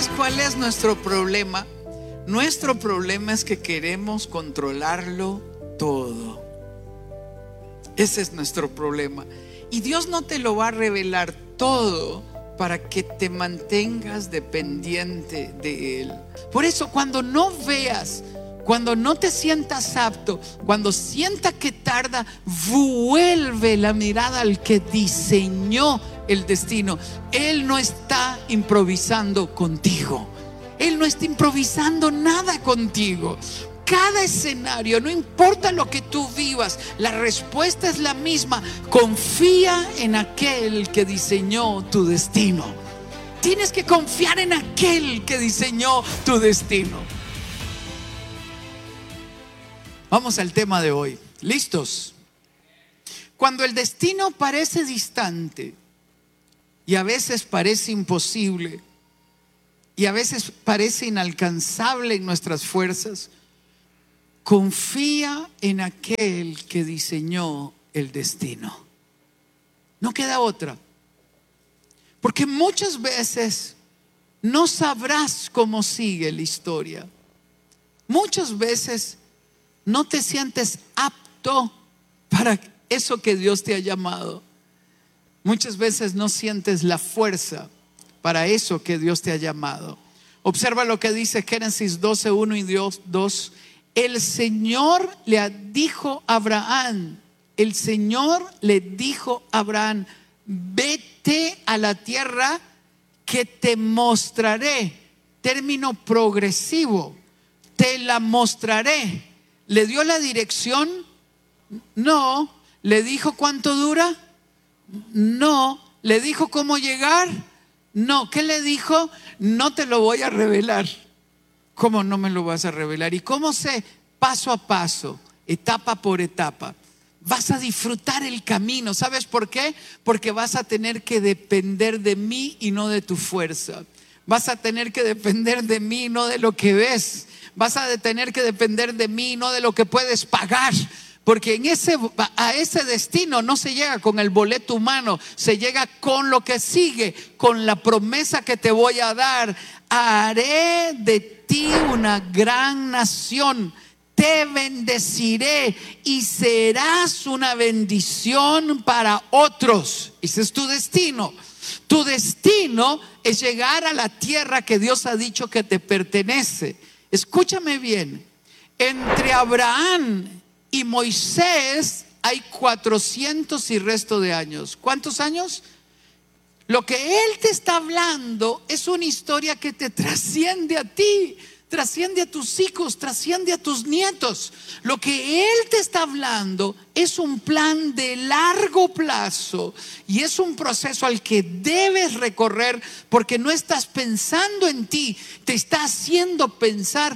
¿Sabes cuál es nuestro problema? Nuestro problema es que queremos controlarlo todo. Ese es nuestro problema. Y Dios no te lo va a revelar todo para que te mantengas dependiente de Él. Por eso, cuando no veas, cuando no te sientas apto, cuando sienta que tarda, vuelve la mirada al que diseñó el destino. Él no está improvisando contigo. Él no está improvisando nada contigo. Cada escenario, no importa lo que tú vivas, la respuesta es la misma. Confía en aquel que diseñó tu destino. Tienes que confiar en aquel que diseñó tu destino. Vamos al tema de hoy. ¿Listos? Cuando el destino parece distante y a veces parece imposible y a veces parece inalcanzable en nuestras fuerzas, confía en aquel que diseñó el destino. No queda otra. Porque muchas veces no sabrás cómo sigue la historia. Muchas veces no te sientes apto para eso que Dios te ha llamado. Muchas veces no sientes la fuerza para eso que Dios te ha llamado. Observa lo que dice Génesis 12:1 y 2. El Señor le dijo a Abraham, el Señor le dijo a Abraham: vete a la tierra que te mostraré. Término progresivo. Te la mostraré. ¿Le dio la dirección? No. ¿Le dijo cuánto dura? No. ¿Le dijo cómo llegar? No. ¿Qué le dijo? No te lo voy a revelar. ¿Cómo no me lo vas a revelar? ¿Y cómo sé? Paso a paso, etapa por etapa. Vas a disfrutar el camino. ¿Sabes por qué? Porque vas a tener que depender de mí y no de tu fuerza. Vas a tener que depender de mí y no de lo que ves. Vas a tener que depender de mí y no de lo que puedes pagar. Porque a ese destino no se llega con el boleto humano, se llega con lo que sigue, con la promesa que te voy a dar. Haré de ti una gran nación, te bendeciré y serás una bendición para otros. Ese es tu destino. Tu destino es llegar a la tierra que Dios ha dicho que te pertenece. Escúchame bien, entre Abraham y Moisés hay 400 y resto de años. ¿Cuántos años? Lo que Él te está hablando es una historia que te trasciende a ti, trasciende a tus hijos, trasciende a tus nietos. Lo que Él te está hablando es un plan de largo plazo y es un proceso al que debes recorrer, porque no estás pensando en ti, te está haciendo pensar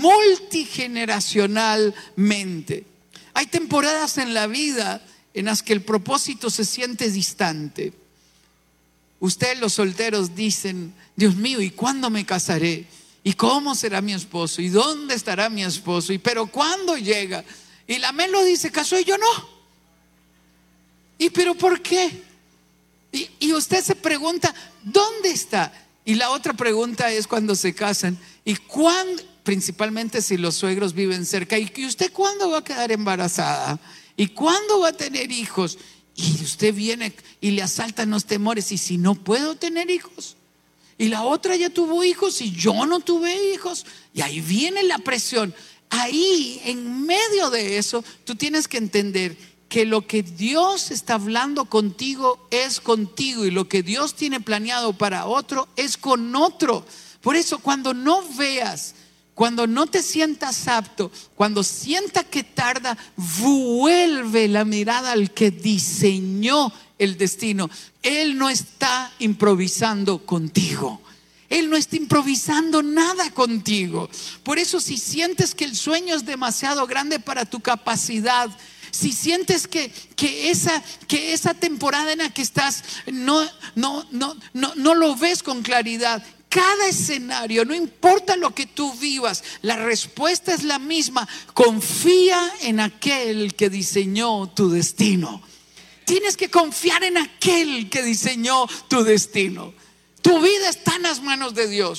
multigeneracionalmente. Hay temporadas en la vida en las que el propósito se siente distante. Ustedes los solteros dicen: Dios mío, ¿y cuándo me casaré? ¿Y cómo será mi esposo? ¿Y dónde estará mi esposo? ¿Y pero cuándo llega? Y la Melo dice: casó y yo no. ¿Y pero por qué? Y usted se pregunta: ¿dónde está? Y la otra pregunta es cuando se casan: ¿y cuándo? Principalmente si los suegros viven cerca. ¿Y usted cuándo va a quedar embarazada? ¿Y cuándo va a tener hijos? Y usted viene y le asaltan los temores: ¿y si no puedo tener hijos? Y la otra ya tuvo hijos y yo no tuve hijos. Y ahí viene la presión. Ahí, en medio de eso, tú tienes que entender que lo que Dios está hablando contigo es contigo, y lo que Dios tiene planeado para otro es con otro. Por eso, cuando no veas, cuando no te sientas apto, cuando sienta que tarda, vuelve la mirada al que diseñó el destino. Él no está improvisando contigo. Él no está improvisando nada contigo. Por eso, si sientes que el sueño es demasiado grande para tu capacidad, si sientes que esa temporada en la que estás no lo ves con claridad, cada escenario, no importa lo que tú vivas, la respuesta es la misma. Confía en aquel que diseñó tu destino. Tienes que confiar en aquel que diseñó tu destino. Tu vida está en las manos de Dios.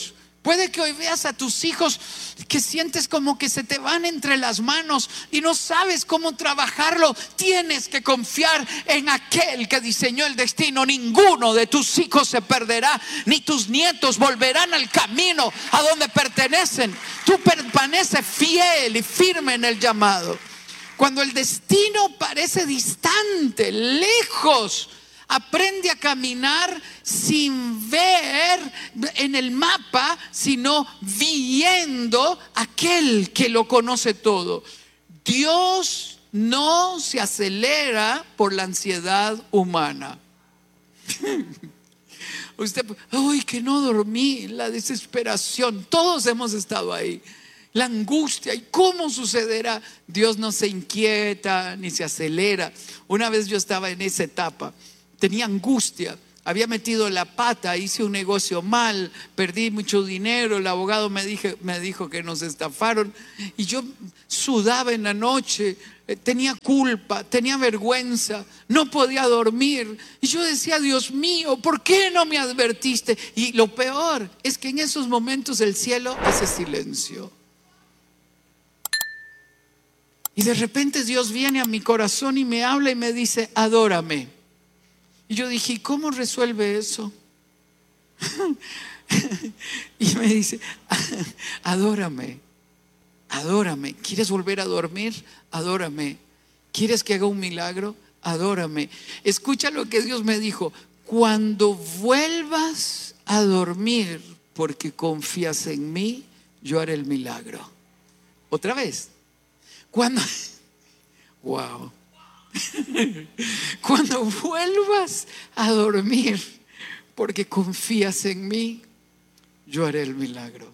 Puede que hoy veas a tus hijos que sientes como que se te van entre las manos y no sabes cómo trabajarlo. Tienes que confiar en aquel que diseñó el destino. Ninguno de tus hijos se perderá, ni tus nietos volverán al camino a donde pertenecen. Tú permaneces fiel y firme en el llamado. Cuando el destino parece distante, lejos, aprende a caminar sin ver en el mapa, sino viendo aquel que lo conoce todo. Dios no se acelera por la ansiedad humana. Usted, ay, que no dormí, la desesperación, todos hemos estado ahí. La angustia, ¿y cómo sucederá? Dios no se inquieta ni se acelera. Una vez yo estaba en esa etapa, tenía angustia, había metido la pata, hice un negocio mal, perdí mucho dinero, el abogado me dijo que nos estafaron y yo sudaba en la noche, tenía culpa, tenía vergüenza, no podía dormir y yo decía, Dios mío, ¿por qué no me advertiste? Y lo peor es que en esos momentos el cielo hace silencio. Y de repente Dios viene a mi corazón y me habla y me dice, adórame. Y yo dije, ¿cómo resuelve eso? Y me dice, adórame, adórame. ¿Quieres volver a dormir? Adórame. ¿Quieres que haga un milagro? Adórame. Escucha lo que Dios me dijo. Cuando vuelvas a dormir porque confías en mí, yo haré el milagro. Otra vez. Wow. Cuando vuelvas a dormir porque confías en mí, yo haré el milagro.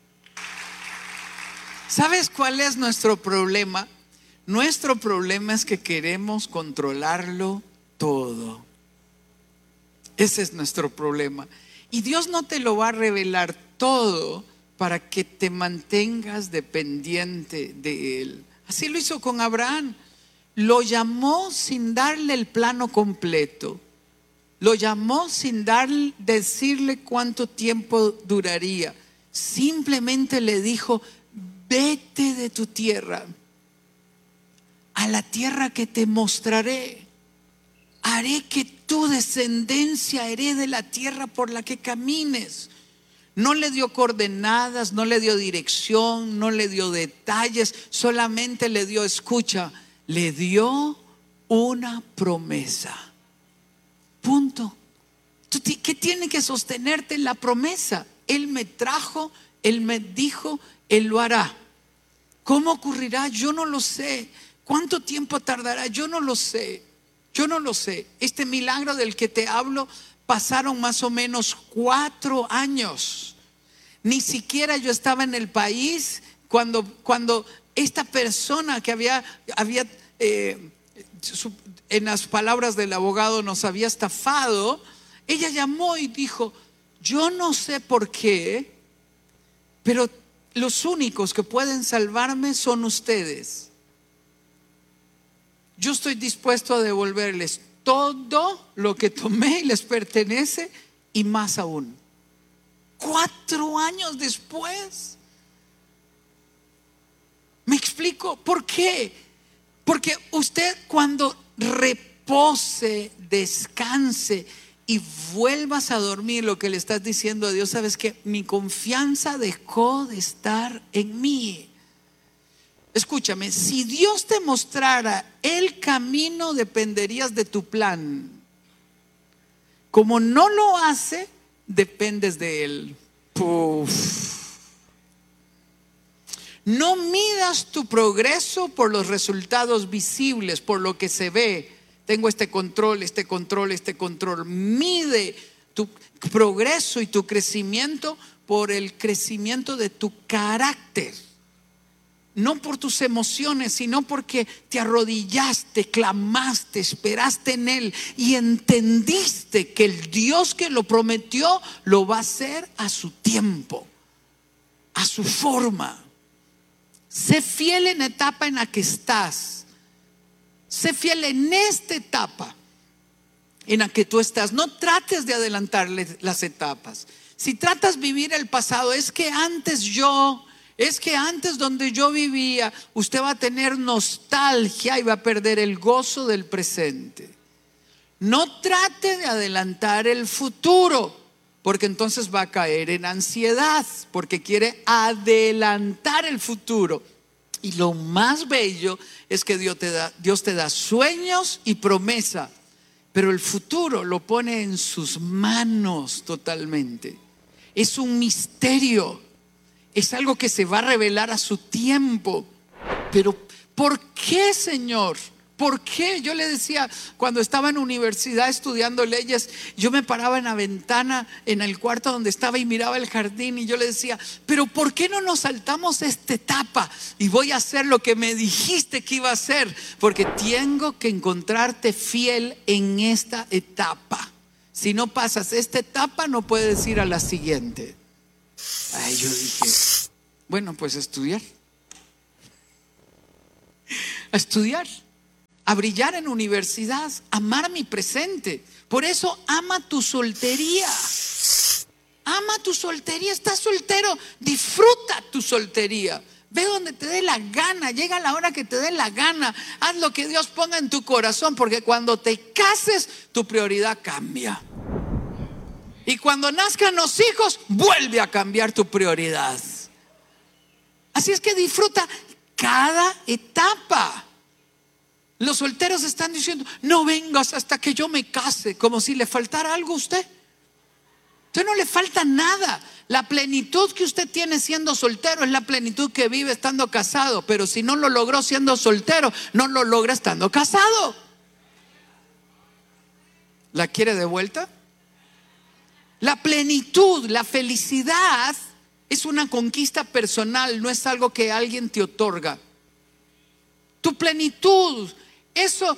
¿Sabes cuál es nuestro problema? Nuestro problema es que queremos controlarlo todo. Ese es nuestro problema. Y Dios no te lo va a revelar todo para que te mantengas dependiente de Él. Así lo hizo con Abraham. Lo llamó sin darle el plano completo. Lo llamó sin decirle cuánto tiempo duraría. Simplemente le dijo, vete de tu tierra a la tierra que te mostraré. Haré que tu descendencia herede la tierra por la que camines. No le dio coordenadas, no le dio dirección, no le dio detalles, solamente le dio, escucha, le dio una promesa. Punto. ¿Qué tiene que sostenerte en la promesa? Él me trajo, Él me dijo, Él lo hará. ¿Cómo ocurrirá? Yo no lo sé. ¿Cuánto tiempo tardará? Yo no lo sé. Yo no lo sé. Este milagro del que te hablo pasaron más o menos 4 años. Ni siquiera yo estaba en el país cuando esta persona que había en las palabras del abogado nos había estafado, ella llamó y dijo, yo no sé por qué, pero los únicos que pueden salvarme son ustedes. Yo estoy dispuesto a devolverles todo lo que tomé y les pertenece y más aún. 4 años después. ¿Me explico? ¿Por qué? Porque usted cuando repose, descanse y vuelvas a dormir, lo que le estás diciendo a Dios, sabes que mi confianza dejó de estar en mí. Escúchame, si Dios te mostrara el camino, dependerías de tu plan. Como no lo hace, dependes de Él. No midas tu progreso por los resultados visibles, por lo que se ve. Tengo este control. Mide tu progreso y tu crecimiento por el crecimiento de tu carácter. No por tus emociones, sino porque te arrodillaste, clamaste, esperaste en Él y entendiste que el Dios que lo prometió lo va a hacer a su tiempo, a su forma. Sé fiel en la etapa en la que estás. Sé fiel en esta etapa en la que tú estás. No trates de adelantarle las etapas. Si tratas vivir el pasado, es que antes donde yo vivía, usted va a tener nostalgia y va a perder el gozo del presente. No trate de adelantar el futuro, porque entonces va a caer en ansiedad, porque quiere adelantar el futuro. Y lo más bello es que Dios te da sueños y promesa, pero el futuro lo pone en sus manos totalmente. Es un misterio, es algo que se va a revelar a su tiempo. Pero ¿por qué, Señor? ¿Por qué? Yo le decía, cuando estaba en universidad estudiando leyes, yo me paraba en la ventana, en el cuarto donde estaba, y miraba el jardín, y yo le decía, pero ¿por qué no nos saltamos esta etapa? Y voy a hacer lo que me dijiste que iba a hacer, porque tengo que encontrarte fiel en esta etapa. Si no pasas esta etapa, no puedes ir a la siguiente. Ay, yo dije, bueno, pues a estudiar, a brillar en universidad, amar mi presente. Por eso ama tu soltería. Ama tu soltería. Estás soltero, disfruta tu soltería. Ve donde te dé la gana, llega la hora que te dé la gana. Haz lo que Dios ponga en tu corazón, porque cuando te cases, tu prioridad cambia. Y cuando nazcan los hijos, vuelve a cambiar tu prioridad. Así es que disfruta cada etapa. Los solteros están diciendo, no vengas hasta que yo me case, como si le faltara algo a usted. Usted no le falta nada. La plenitud que usted tiene siendo soltero es la plenitud que vive estando casado. Pero si no lo logró siendo soltero, no lo logra estando casado. ¿La quiere de vuelta? La plenitud, la felicidad es una conquista personal, no es algo que alguien te otorga. Tu plenitud, eso,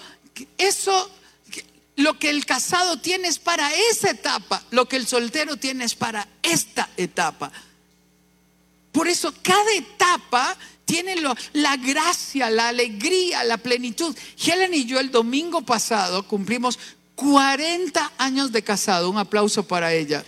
lo que el casado tiene es para esa etapa, lo que el soltero tiene es para esta etapa. Por eso cada etapa tiene la gracia, la alegría, la plenitud. Helen y yo el domingo pasado cumplimos 40 años de casado. Un aplauso para ella.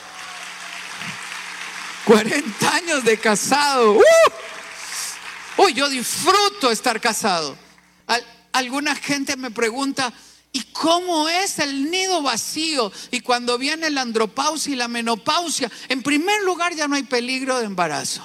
40 años de casado. Uy, yo disfruto estar casado. Alguna gente me pregunta, ¿y cómo es el nido vacío? Y cuando viene la andropausia y la menopausia, en primer lugar ya no hay peligro de embarazo.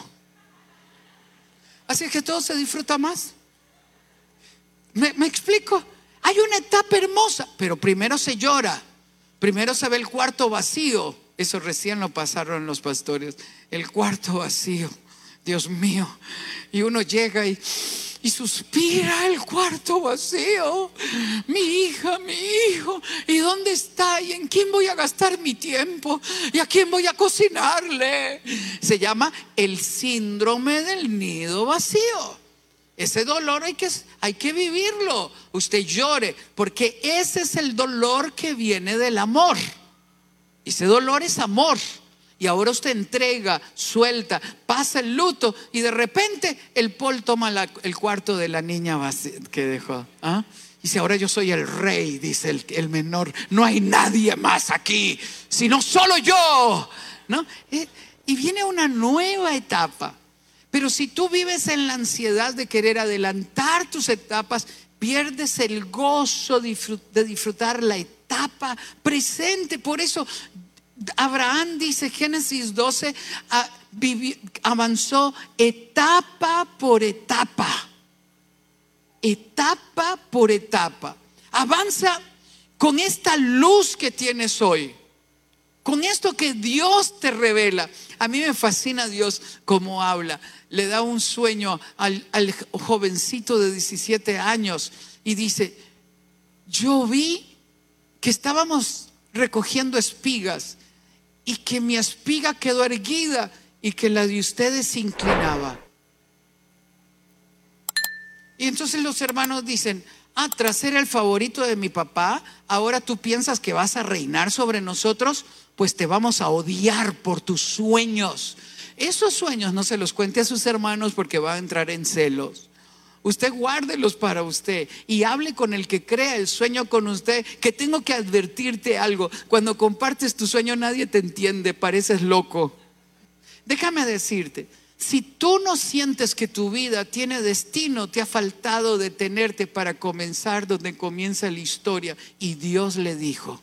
Así que todo se disfruta más. ¿Me explico? Hay una etapa hermosa, pero primero se llora. Primero se ve el cuarto vacío. Eso recién lo pasaron los pastores. El cuarto vacío. Dios mío. Y uno llega y suspira, el cuarto vacío. Mi hija, mi hijo, ¿y dónde está? ¿Y en quién voy a gastar mi tiempo? ¿Y a quién voy a cocinarle? Se llama el síndrome del nido vacío. Ese dolor hay que vivirlo. Usted llore, porque ese es el dolor que viene del amor. Ese dolor es amor. Y ahora usted entrega, suelta, pasa el luto, y de repente el Paul toma el cuarto de la niña que dejó. Dice, ahora yo soy el rey, dice el menor. No hay nadie más aquí, sino solo yo, ¿no? Y viene una nueva etapa. Pero si tú vives en la ansiedad de querer adelantar tus etapas, pierdes el gozo de disfrutar la etapa presente. Por eso Abraham, dice Génesis 12, avanzó etapa por etapa. Etapa por etapa. Avanza con esta luz que tienes hoy, con esto que Dios te revela. A mí me fascina Dios cómo habla. Le da un sueño al jovencito de 17 años y dice, yo vi que estábamos recogiendo espigas y que mi espiga quedó erguida y que la de ustedes se inclinaba. Y entonces los hermanos dicen, tras ser el favorito de mi papá, ahora tú piensas que vas a reinar sobre nosotros, pues te vamos a odiar por tus sueños. Esos sueños no se los cuente a sus hermanos porque va a entrar en celos. Usted guárdelos para usted y hable con el que crea el sueño con usted. Que tengo que advertirte algo: cuando compartes tu sueño nadie te entiende, pareces loco. Déjame decirte, si tú no sientes que tu vida tiene destino, te ha faltado detenerte para comenzar donde comienza la historia. Y Dios le dijo.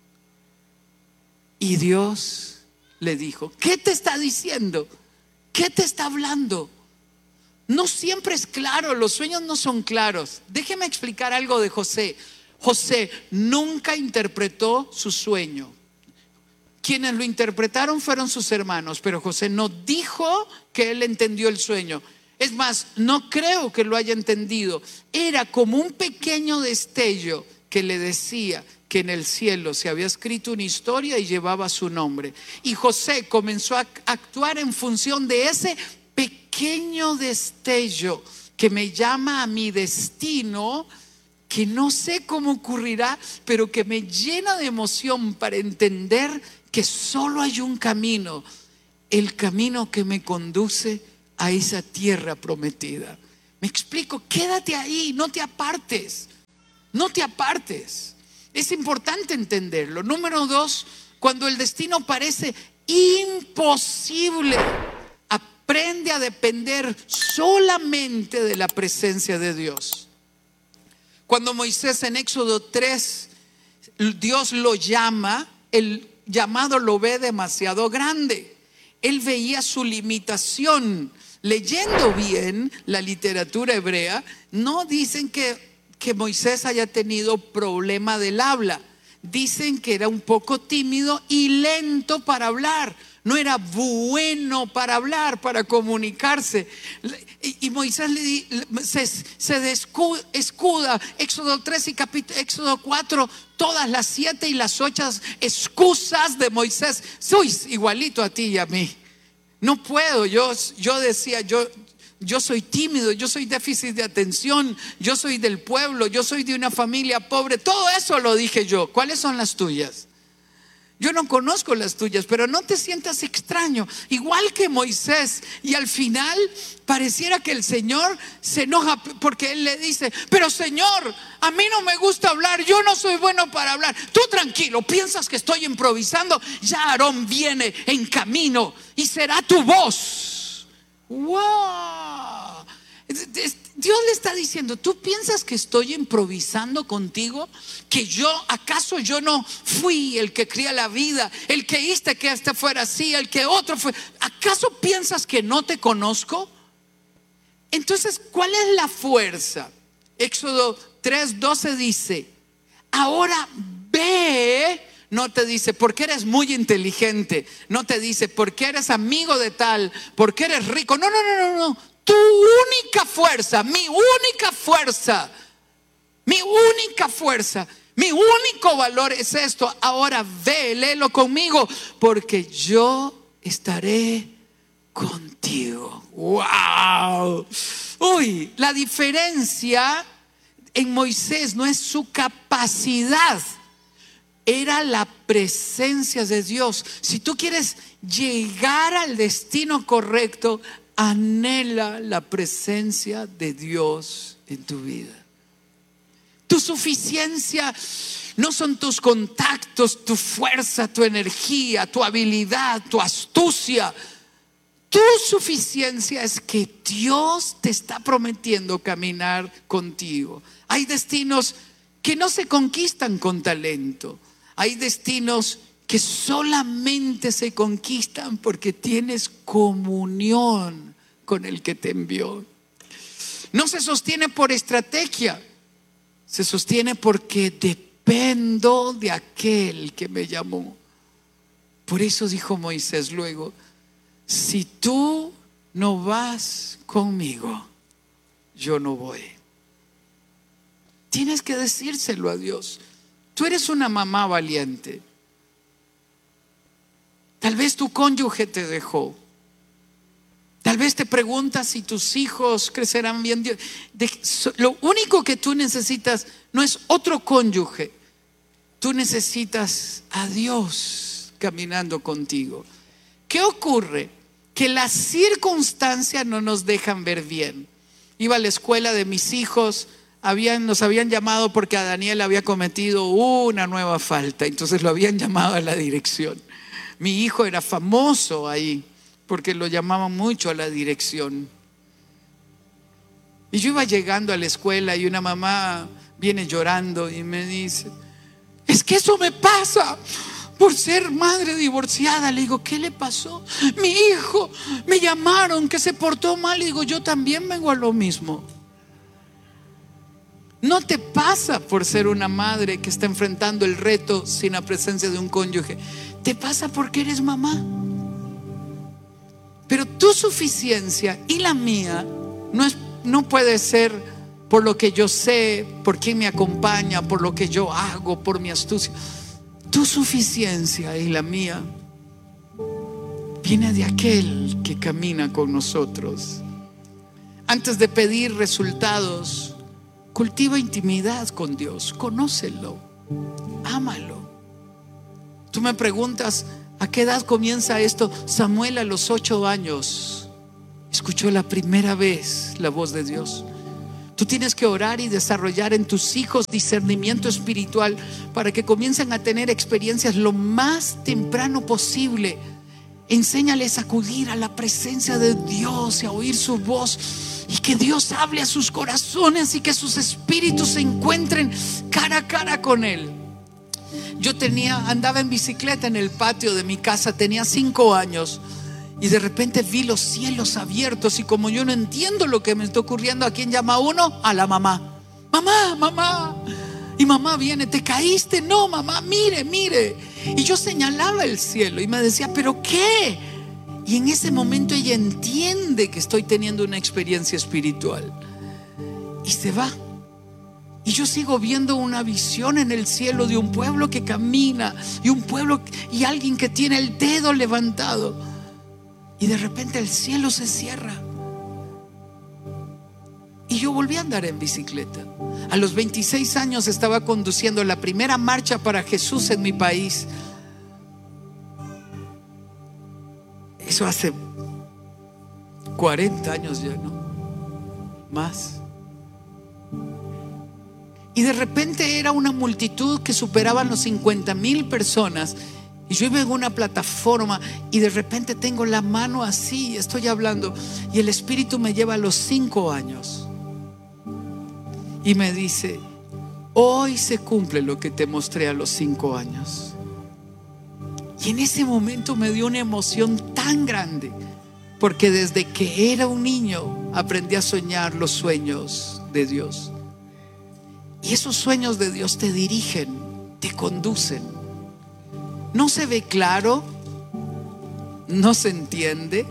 Y Dios le dijo. ¿Qué te está diciendo? ¿Qué te está hablando? No siempre es claro, los sueños no son claros. Déjeme explicar algo de José. José nunca interpretó su sueño. Quienes lo interpretaron fueron sus hermanos, pero José no dijo que él entendió el sueño. Es más, no creo que lo haya entendido. Era como un pequeño destello que le decía que en el cielo se había escrito una historia y llevaba su nombre. Y José comenzó a actuar en función de ese pequeño destello que me llama a mi destino, que no sé cómo ocurrirá, pero que me llena de emoción para entender que solo hay un camino, el camino que me conduce a esa tierra prometida. Me explico, quédate ahí, no te apartes, no te apartes. Es importante entenderlo. Número 2, cuando el destino parece imposible, aprende a depender solamente de la presencia de Dios. Cuando Moisés en Éxodo 3, Dios lo llama, el llamado lo ve demasiado grande. Él veía su limitación. Leyendo bien la literatura hebrea, no dicen que Moisés haya tenido problema del habla. Dicen que era un poco tímido y lento para hablar. No era bueno para hablar, para comunicarse. Y Moisés se escuda. Éxodo 3 y Éxodo 4, todas las 7 y las 8 excusas de Moisés. Soy igualito a ti y a mí. No puedo, yo decía, yo soy tímido, yo soy déficit de atención, yo soy del pueblo, yo soy de una familia pobre. Todo eso lo dije yo. ¿Cuáles son las tuyas? Yo no conozco las tuyas, pero no te sientas extraño, igual que Moisés. Y al final pareciera que el Señor se enoja porque Él le dice: pero Señor, a mí no me gusta hablar, yo no soy bueno para hablar. Tú tranquilo, piensas que estoy improvisando. Ya Aarón viene en camino y será tu voz. ¡Wow! Dios le está diciendo: ¿tú piensas que estoy improvisando contigo? ¿Que acaso yo no fui el que cría la vida, el que hice que este fuera así, el que otro fue? ¿Acaso piensas que no te conozco? Entonces, ¿cuál es la fuerza? Éxodo 3:12 dice: ahora ve. No te dice porque eres muy inteligente, no te dice porque eres amigo de tal, porque eres rico. No. Tu única fuerza, mi única fuerza, mi único valor es esto. Ahora ve, léelo conmigo, porque yo estaré contigo. ¡Wow! Uy, la diferencia en Moisés no es su capacidad, era la presencia de Dios. Si tú quieres llegar al destino correcto, anhela la presencia de Dios en tu vida. Tu suficiencia no son tus contactos, tu fuerza, tu energía, tu habilidad, tu astucia. Tu suficiencia es que Dios te está prometiendo caminar contigo. Hay destinos que no se conquistan con talento. Hay destinos que solamente se conquistan porque tienes comunión con el que te envió. No se sostiene por estrategia, se sostiene porque dependo de aquel que me llamó. Por eso dijo Moisés luego: si tú no vas conmigo, yo no voy. Tienes que decírselo a Dios. Tú eres una mamá valiente. Tal vez tu cónyuge te dejó. Tal vez te preguntas si tus hijos crecerán bien. Lo único que tú necesitas no es otro cónyuge. Tú necesitas a Dios caminando contigo. ¿Qué ocurre? Que las circunstancias no nos dejan ver bien. Iba a la escuela de mis hijos, nos habían llamado porque a Daniel había cometido una nueva falta, entonces lo habían llamado a la dirección. Mi hijo era famoso ahí porque lo llamaban mucho a la dirección. Y yo iba llegando a la escuela y una mamá viene llorando y me dice: es que eso me pasa por ser madre divorciada. Le digo: ¿qué le pasó? Mi hijo, me llamaron que se portó mal. Le digo: yo también vengo a lo mismo. No te pasa por ser una madre que está enfrentando el reto sin la presencia de un cónyuge. Te pasa porque eres mamá. Pero tu suficiencia y la mía no puede ser por lo que yo sé, por quién me acompaña, por lo que yo hago, por mi astucia. Tu suficiencia y la mía viene de aquel que camina con nosotros. Antes de pedir resultados, cultiva intimidad con Dios, conócelo, ámalo. Tú me preguntas: ¿a qué edad comienza esto? Samuel a los 8 años escuchó la primera vez la voz de Dios. Tú tienes que orar y desarrollar en tus hijos discernimiento espiritual para que comiencen a tener experiencias lo más temprano posible. Enséñales a acudir a la presencia de Dios y a oír su voz, y que Dios hable a sus corazones y que sus espíritus se encuentren cara a cara con Él. Yo andaba en bicicleta en el patio de mi casa, tenía 5 años. Y de repente vi los cielos abiertos, y como yo no entiendo lo que me está ocurriendo, ¿a quién llama uno? A la mamá. Mamá, mamá. Y mamá viene: ¿te caíste? No, mamá, mire, mire. Y yo señalaba el cielo y me decía: ¿pero qué? Y en ese momento ella entiende que estoy teniendo una experiencia espiritual y se va. Y yo sigo viendo una visión en el cielo de un pueblo que camina, y un pueblo y alguien que tiene el dedo levantado. Y de repente el cielo se cierra y yo volví a andar en bicicleta. A los 26 años estaba conduciendo la primera marcha para Jesús en mi país. Eso hace 40 años ya, ¿no? Más. Y de repente era una multitud que superaban los 50,000 personas. Y yo iba en una plataforma y de repente tengo la mano así, estoy hablando, y el Espíritu me lleva a los 5 años y me dice: hoy se cumple lo que te mostré a los 5 años. Y en ese momento me dio una emoción tan grande, porque desde que era un niño aprendí a soñar los sueños de Dios. Y esos sueños de Dios te dirigen, te conducen. No se ve claro, no se entiende,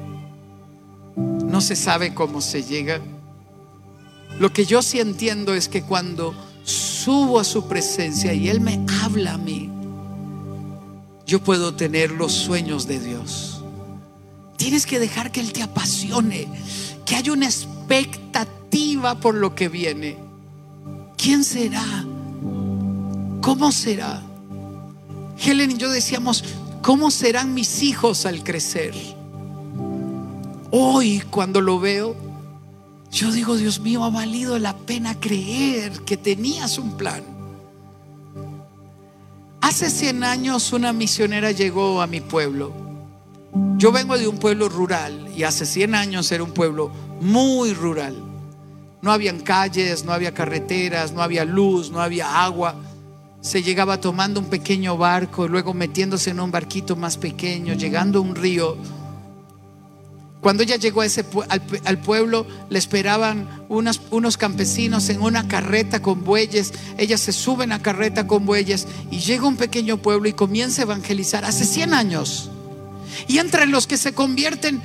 no se sabe cómo se llega. Lo que yo sí entiendo es que cuando subo a su presencia y Él me habla a mí, yo puedo tener los sueños de Dios. Tienes que dejar que Él te apasione, que haya una expectativa por lo que viene. ¿Quién será? ¿Cómo será? Helen y yo decíamos: ¿cómo serán mis hijos al crecer? Hoy, cuando lo veo, yo digo: Dios mío, ha valido la pena creer que tenías un plan. Hace 100 años una misionera llegó a mi pueblo. Yo vengo de un pueblo rural y hace 100 años era un pueblo muy rural. No habían calles, no había carreteras, no había luz, no había agua. Se llegaba tomando un pequeño barco, luego metiéndose en un barquito más pequeño, llegando a un río. Cuando ella llegó al pueblo, le esperaban unos campesinos en una carreta con bueyes. Ella se sube en la carreta con bueyes y llega a un pequeño pueblo y comienza a evangelizar hace 100 años. Y entre los que se convierte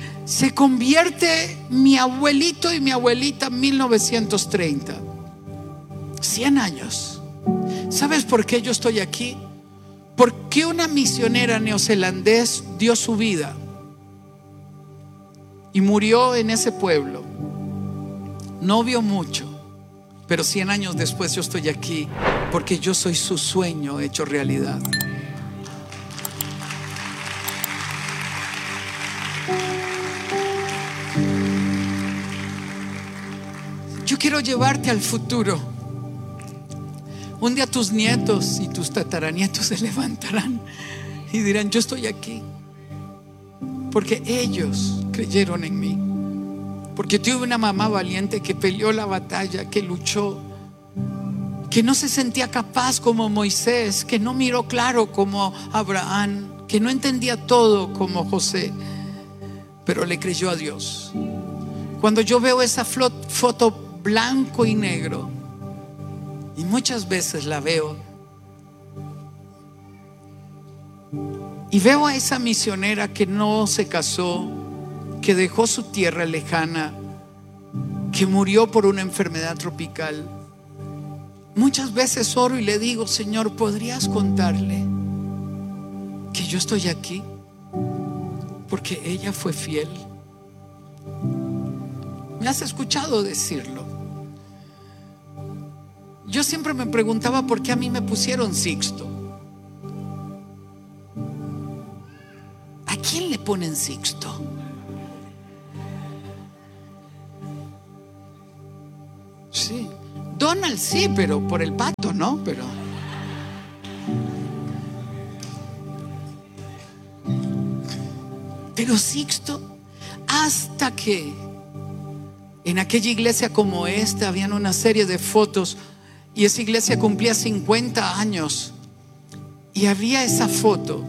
mi abuelito y mi abuelita en 1930. 100 años. ¿Sabes por qué yo estoy aquí? Porque una misionera neozelandés dio su vida y murió en ese pueblo. No vio mucho, pero 100 años después yo estoy aquí porque yo soy su sueño hecho realidad. Yo quiero llevarte al futuro. Un día tus nietos y tus tataranietos se levantarán y dirán: yo estoy aquí porque ellos creyeron en mí, porque tuve una mamá valiente que peleó la batalla, que luchó, que no se sentía capaz como Moisés, que no miró claro como Abraham, que no entendía todo como José, pero le creyó a Dios. Cuando yo veo esa foto blanco y negro, y muchas veces la veo, y veo a esa misionera que no se casó, que dejó su tierra lejana, que murió por una enfermedad tropical. Muchas veces oro y le digo: Señor, ¿podrías contarle que yo estoy aquí? Porque ella fue fiel. Me has escuchado decirlo. Yo siempre me preguntaba por qué a mí me pusieron Sixto. ¿A quién le ponen Sixto? Sí, Donald sí, pero por el pato, ¿no? Pero Sixto, hasta que en aquella iglesia como esta habían una serie de fotos, y esa iglesia cumplía 50 años, y había esa foto,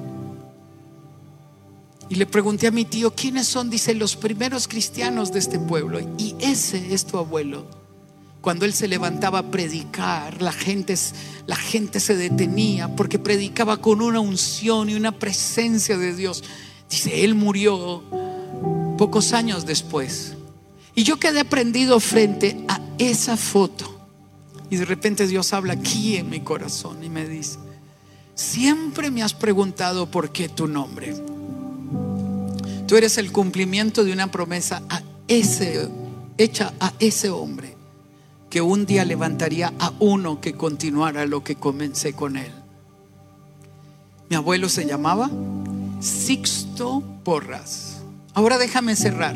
y le pregunté a mi tío: ¿quiénes son? Dice: los primeros cristianos de este pueblo. Y ese es tu abuelo. Cuando él se levantaba a predicar, la gente se detenía porque predicaba con una unción y una presencia de Dios. Dice: él murió pocos años después, y yo quedé prendido frente a esa foto. Y de repente Dios habla aquí en mi corazón y me dice: siempre me has preguntado por qué tu nombre. Tú eres el cumplimiento de una promesa hecha a ese hombre, que un día levantaría a uno que continuara lo que comencé con él. Mi abuelo se llamaba Sixto Porras. Ahora déjame cerrar.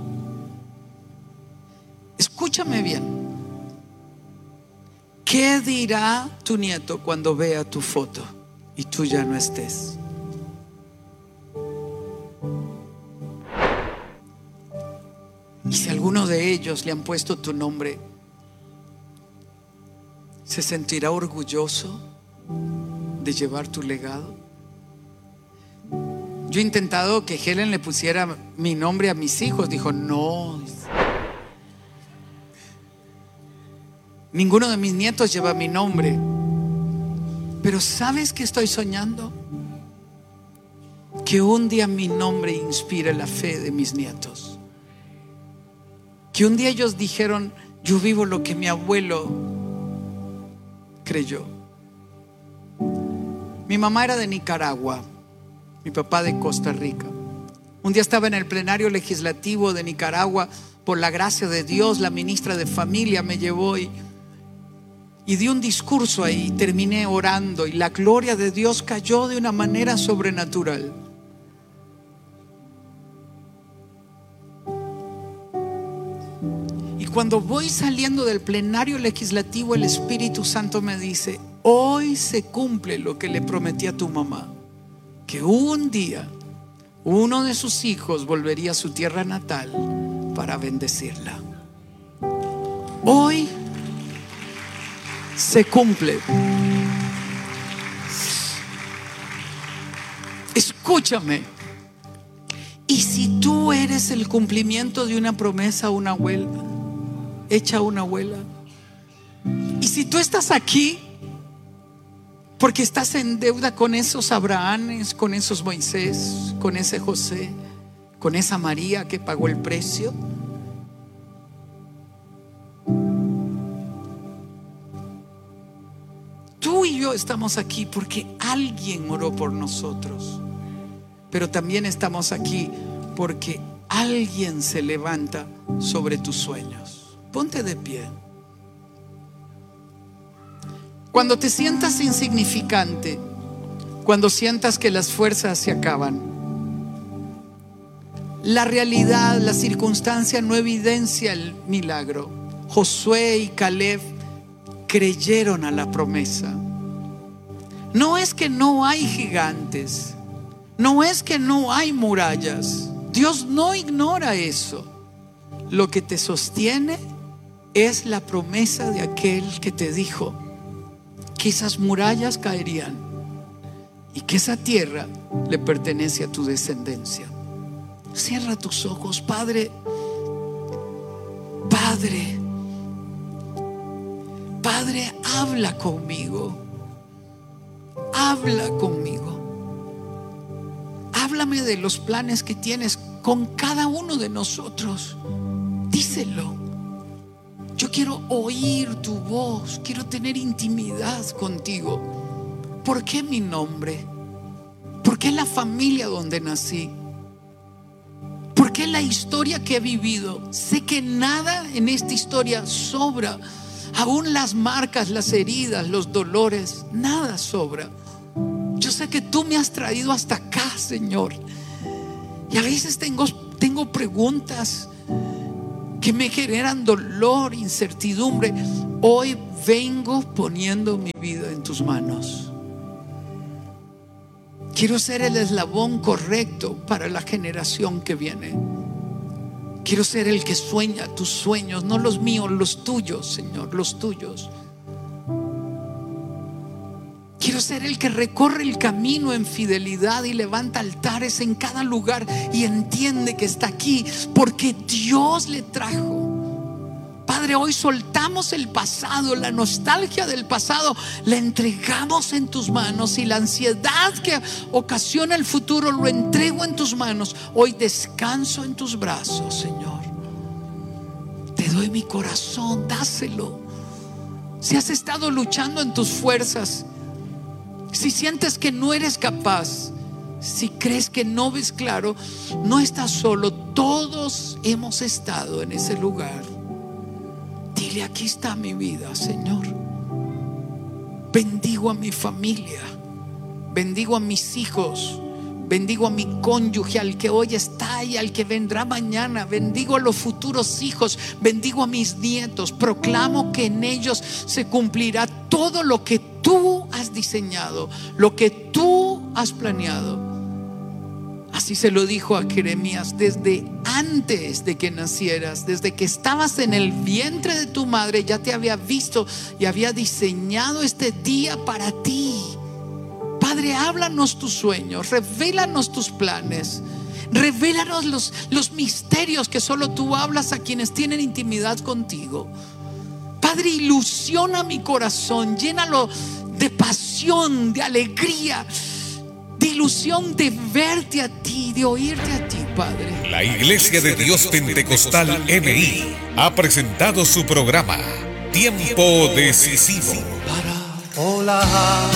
Escúchame bien. ¿Qué dirá tu nieto cuando vea tu foto y tú ya no estés? Y si alguno de ellos le han puesto tu nombre, ¿se sentirá orgulloso de llevar tu legado? Yo he intentado que Helen le pusiera mi nombre a mis hijos. Dijo: no. Ninguno de mis nietos lleva mi nombre. Pero ¿sabes qué estoy soñando? Que un día mi nombre inspire la fe de mis nietos. Que un día ellos dijeron: yo vivo lo que mi abuelo creyó. Mi mamá era de Nicaragua, mi papá de Costa Rica. Un día estaba en el plenario legislativo de Nicaragua. Por la gracia de Dios, la ministra de familia me llevó y di un discurso ahí. Terminé orando y la gloria de Dios cayó de una manera sobrenatural. Y cuando voy saliendo del plenario legislativo, el Espíritu Santo me dice: hoy se cumple lo que le prometí a tu mamá, que un día uno de sus hijos volvería a su tierra natal para bendecirla. Hoy se cumple. Escúchame. Y si tú eres el cumplimiento de una promesa, una abuela, hecha una abuela, y si tú estás aquí porque estás en deuda con esos Abrahames, con esos Moisés, con ese José, con esa María que pagó el precio, tú y yo estamos aquí porque alguien oró por nosotros. Pero también estamos aquí porque alguien se levanta sobre tus sueños. Ponte de pie. Cuando te sientas insignificante, cuando sientas que las fuerzas se acaban, la realidad, la circunstancia no evidencia el milagro. Josué y Caleb creyeron a la promesa. No es que no hay gigantes, no es que no hay murallas. Dios no ignora eso. Lo que te sostiene es la promesa de aquel que te dijo que esas murallas caerían y que esa tierra le pertenece a tu descendencia. Cierra tus ojos. Padre, habla conmigo. Habla conmigo. Háblame de los planes que tienes con cada uno de nosotros. Díselo. Yo quiero oír tu voz. Quiero tener intimidad contigo. ¿Por qué mi nombre? ¿Por qué la familia donde nací? ¿Por qué la historia que he vivido? Sé que nada en esta historia sobra. Aún las marcas, las heridas, los dolores, nada sobra. Yo sé que tú me has traído hasta acá, Señor. Y a veces tengo preguntas que me generan dolor, incertidumbre. Hoy vengo poniendo mi vida en tus manos. Quiero ser el eslabón correcto para la generación que viene. Quiero ser el que sueña tus sueños, no los míos, los tuyos, Señor, los tuyos. Quiero ser el que recorre el camino en fidelidad y levanta altares en cada lugar y entiende que está aquí porque Dios le trajo. Padre, hoy soltamos el pasado, la nostalgia del pasado, la entregamos en tus manos, y la ansiedad que ocasiona el futuro lo entrego en tus manos. Hoy descanso en tus brazos, Señor. Te doy mi corazón, dáselo. Si has estado luchando en tus fuerzas, si sientes que no eres capaz, si crees que no ves claro, no estás solo. Todos hemos estado en ese lugar. Dile: aquí está mi vida, Señor. Bendigo a mi familia, bendigo a mis hijos, bendigo a mi cónyuge, al que hoy está y al que vendrá mañana. Bendigo a los futuros hijos, bendigo a mis nietos. Proclamo que en ellos se cumplirá todo lo que tú has diseñado, lo que tú has planeado. Así se lo dijo a Jeremías: desde antes de que nacieras, desde que estabas en el vientre de tu madre, ya te había visto y había diseñado este día para ti. Padre, háblanos tus sueños, revélanos tus planes, revélanos los misterios que solo tú hablas a quienes tienen intimidad contigo. Padre, ilusiona mi corazón, llénalo de pasión, de alegría, de ilusión de verte a ti, de oírte a ti, Padre. La Iglesia de Dios Pentecostal MI ha presentado su programa Tiempo Decisivo. Para volar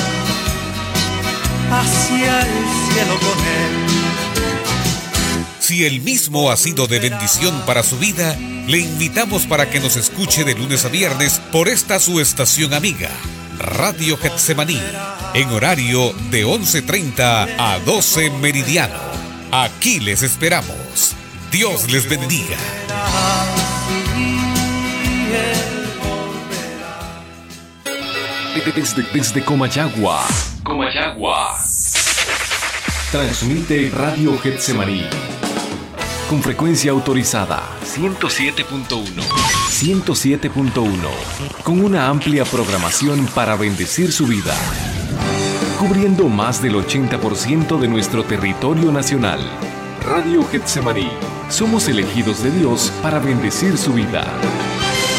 hacia el cielo con Él. Si el mismo ha sido de bendición para su vida, le invitamos para que nos escuche de lunes a viernes por esta su estación amiga, Radio Getsemaní, en horario de 11:30 a 12 meridiano. Aquí les esperamos. Dios les bendiga. Desde Comayagua, transmite Radio Getsemaní con frecuencia autorizada 107.1, con una amplia programación para bendecir su vida, cubriendo más del 80% de nuestro territorio nacional. Radio Getsemaní, somos elegidos de Dios para bendecir su vida.